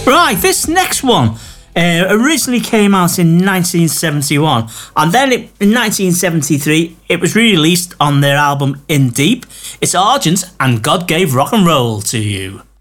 Right, this next one originally came out in 1971, and then in 1973 it was re-released on their album In Deep. It's Argent and God Gave Rock and Roll to You.